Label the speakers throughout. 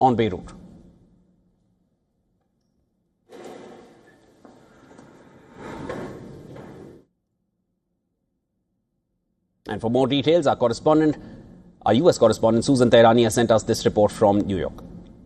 Speaker 1: on Beirut. And for more details, our U.S. correspondent Susan Tehrani has sent us this report from New York.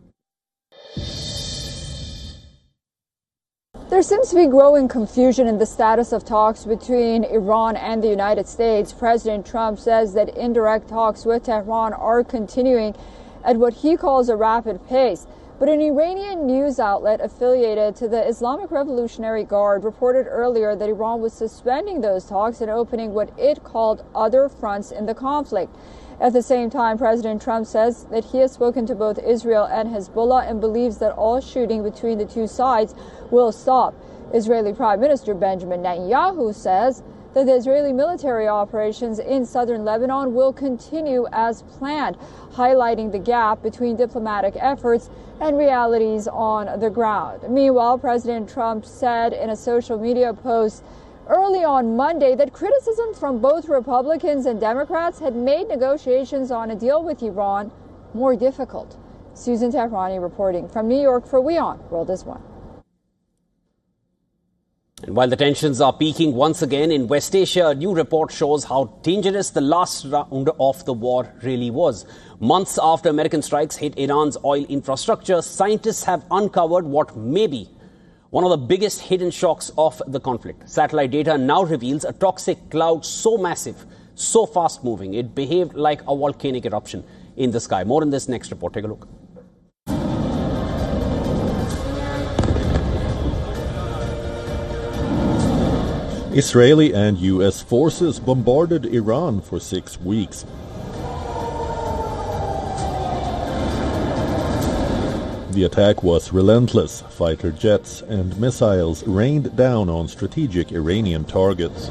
Speaker 2: There seems to be growing confusion in the status of talks between Iran and the United States. President Trump says that indirect talks with Tehran are continuing at what he calls a rapid pace. But an Iranian news outlet affiliated to the Islamic Revolutionary Guard reported earlier that Iran was suspending those talks and opening what it called other fronts in the conflict. At the same time, President Trump says that he has spoken to both Israel and Hezbollah and believes that all shooting between the two sides will stop. Israeli Prime Minister Benjamin Netanyahu says that the Israeli military operations in southern Lebanon will continue as planned, highlighting the gap between diplomatic efforts and realities on the ground. Meanwhile, President Trump said in a social media post early on Monday that criticism from both Republicans and Democrats had made negotiations on a deal with Iran more difficult. Susan Tehrani reporting from New York for WION, World is One.
Speaker 1: And while the tensions are peaking once again in West Asia, a new report shows how dangerous the last round of the war really was. Months after American strikes hit Iran's oil infrastructure, scientists have uncovered what may be one of the biggest hidden shocks of the conflict. Satellite data now reveals a toxic cloud so massive, so fast-moving, it behaved like a volcanic eruption in the sky. More in this next report. Take a look.
Speaker 3: Israeli and U.S. forces bombarded Iran for 6 weeks. The attack was relentless. Fighter jets and missiles rained down on strategic Iranian targets.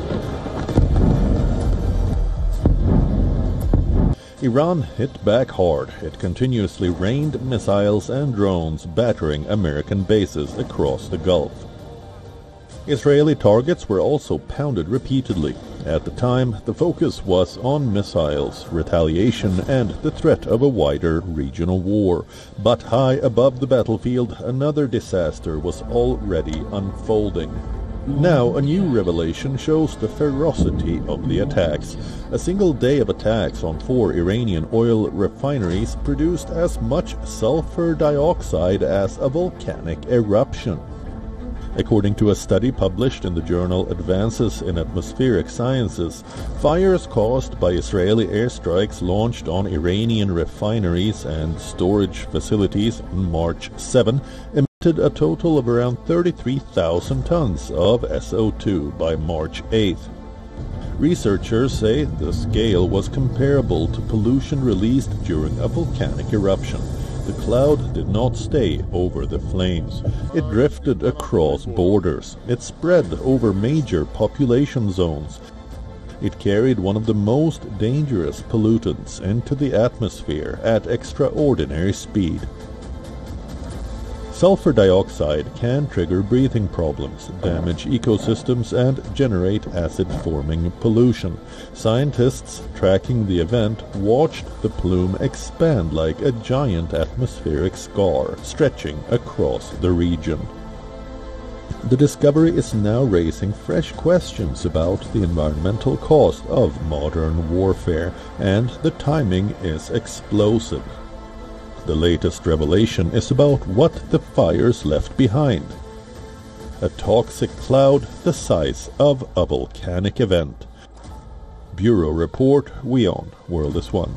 Speaker 3: Iran hit back hard. It continuously rained missiles and drones, battering American bases across the Gulf. Israeli targets were also pounded repeatedly. At the time, the focus was on missiles, retaliation, and the threat of a wider regional war. But high above the battlefield, another disaster was already unfolding. Now, a new revelation shows the ferocity of the attacks. A single day of attacks on 4 Iranian oil refineries produced as much sulfur dioxide as a volcanic eruption. According to a study published in the journal Advances in Atmospheric Sciences, fires caused by Israeli airstrikes launched on Iranian refineries and storage facilities on March 7 emitted a total of around 33,000 tons of SO2 by March 8. Researchers say the scale was comparable to pollution released during a volcanic eruption. The cloud did not stay over the flames. It drifted across borders. It spread over major population zones. It carried one of the most dangerous pollutants into the atmosphere at extraordinary speed. Sulfur dioxide can trigger breathing problems, damage ecosystems, and generate acid-forming pollution. Scientists tracking the event watched the plume expand like a giant atmospheric scar stretching across the region. The discovery is now raising fresh questions about the environmental cost of modern warfare, and the timing is explosive. The latest revelation is about what the fires left behind. A toxic cloud the size of a volcanic event. Bureau Report, WION, World is One.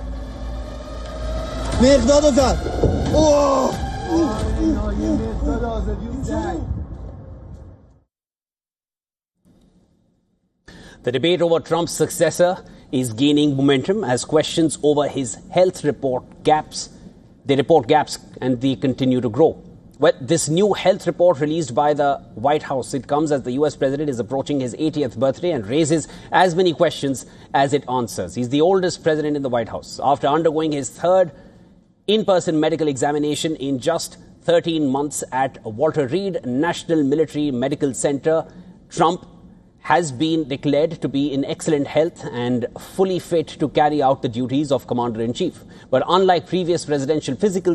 Speaker 1: The debate over Trump's successor is gaining momentum as questions over his health report gaps. They report gaps and they continue to grow. Well, this new health report released by the White House, it comes as the U.S. president is approaching his 80th birthday and raises as many questions as it answers. He's the oldest president in the White House. After undergoing his 3rd in-person medical examination in just 13 months at Walter Reed National Military Medical Center, Trump has been declared to be in excellent health and fully fit to carry out the duties of Commander-in-Chief. But unlike previous presidential physical